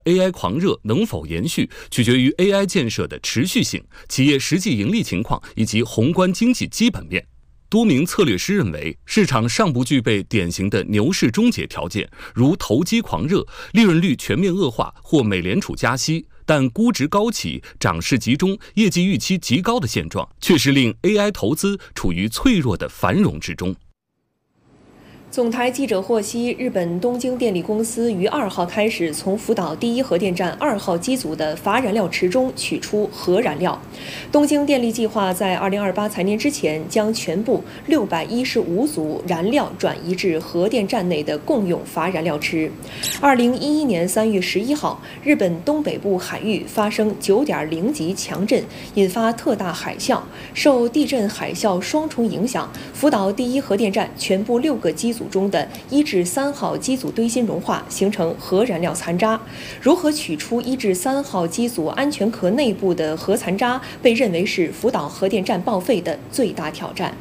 AI 狂热能否延续，取决于 AI 建设的持续性、企业实际盈利情况以及宏观经济基本面。多名策略师认为，市场尚不具备典型的牛市终结条件，如投机狂热、利润率全面恶化或美联储加息，但估值高企、涨势集中、业绩预期极高的现状，确实令 AI 投资处于脆弱的繁荣之中。 总台记者获悉，日本东京电力公司于2号开始从福岛第一核电站2号机组的乏燃料池中取出核燃料。东京电力计划在2028财年之前，将全部615组燃料转移至核电站内的共用乏燃料池。2011年3月11号，日本东北部海域发生9.0级强震，引发特大海啸。受地震、海啸双重影响，福岛第一核电站全部6个机组中的1至3号机组堆芯融化，形成核燃料残渣。如何取出1至3号机组安全壳内部的核残渣，被认为是福岛核电站报废的最大挑战。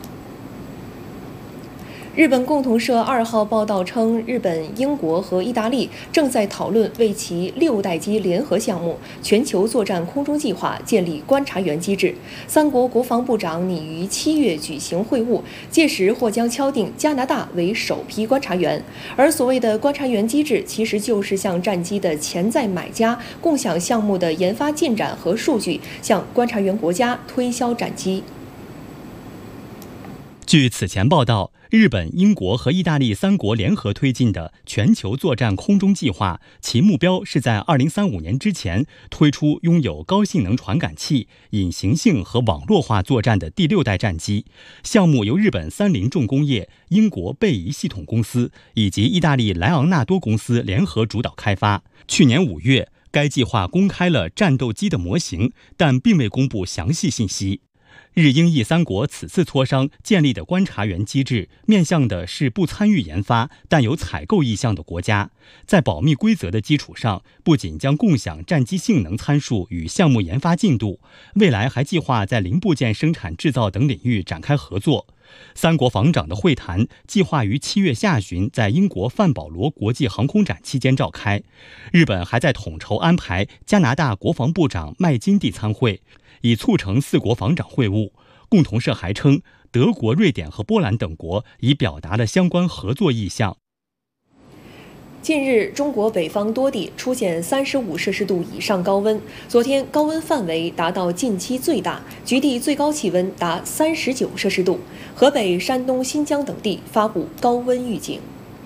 日本共同社2号报道称，日本、英国和意大利正在讨论为其6代机联合项目“全球作战空中计划”建立观察员机制。3国国防部长拟于7月举行会晤，届时或将敲定加拿大为首批观察员。而所谓的观察员机制，其实就是向战机的潜在买家共享项目的研发进展和数据，向观察员国家推销战机。 据此前报道，日本、英国和意大利3国联合推进的全球作战空中计划，其目标是在2035年之前推出拥有高性能传感器、隐形性和网络化作战的第6代战机。项目由日本三菱重工业、英国贝仪系统公司以及意大利莱昂纳多公司联合主导开发。去年5月，该计划公开了战斗机的模型，但并未公布详细信息。日英意3国此次磋商建立的观察员机制，面向的是不参与研发但有采购意向的国家。在保密规则的基础上，不仅将共享战机性能参数与项目研发进度，未来还计划在零部件生产制造等领域展开合作。3国防长的会谈计划于7月下旬在英国范保罗国际航空展期间召开。日本还在统筹安排加拿大国防部长麦金蒂参会，以促成4国防长会晤。共同社还称，德国、瑞典和波兰等国已表达了相关合作意向。 近日，中国北方多地出现35摄氏度以上高温。昨天高温范围达到近期最大，局地最高气温达39摄氏度。河北、山东、新疆等地发布高温预警。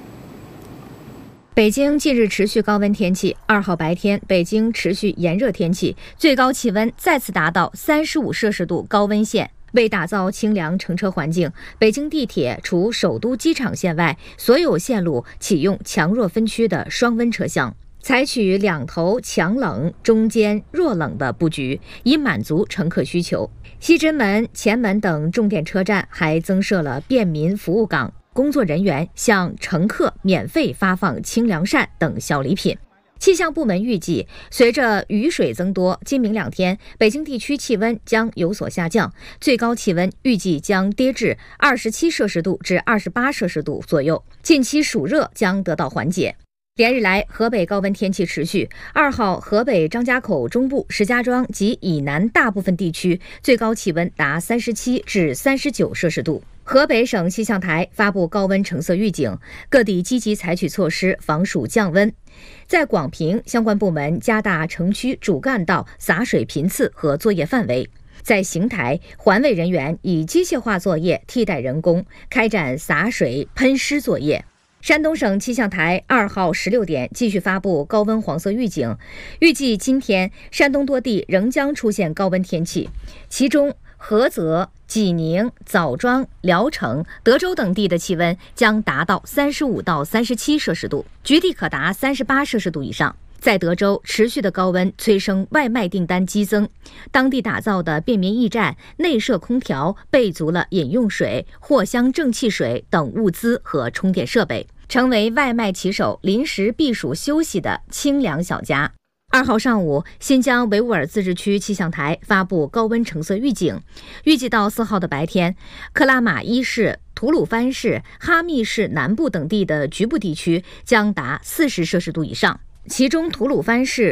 北京近日持续高温天气，2号白天北京持续炎热天气，最高气温再次达到35摄氏度高温线。为打造清凉乘车环境，北京地铁除首都机场线外，所有线路启用强弱分区的双温车厢，采取2头强冷、中间弱冷的布局，以满足乘客需求。西直门、前门等重点车站还增设了便民服务岗，工作人员向乘客免费发放清凉扇等小礼品。气象部门预计，随着雨水增多，今明2天北京地区气温将有所下降，最高气温预计将跌至27摄氏度至28摄氏度左右，近期暑热将得到缓解。连日来，河北高温天气持续。2号，河北张家口中部、石家庄及以南大部分地区最高气温达37至39摄氏度。河北省气象台发布高温橙色预警，各地积极采取措施防暑降温。在广平，相关部门加大城区主干道洒水频次和作业范围。在邢台，环卫人员以机械化作业替代人工，开展洒水喷湿作业。山东省气象台2号16点继续发布高温黄色预警，预计今天山东多地仍将出现高温天气，其中菏泽、济宁、枣庄、聊城、德州等地的气温将达到35到37摄氏度，局地可达38摄氏度以上。在德州，持续的高温催生外卖订单激增，当地打造的便民驿站内设空调，备足了饮用水、货箱正气水等物资和充电设备，成为外卖骑手临时避暑休息的清凉小家。2号上午，新疆维吾尔自治区气象台发布高温橙色预警，预计到4号的白天，克拉玛依市、吐鲁番市、哈密市南部等地的局部地区将达40摄氏度以上，其中吐鲁番市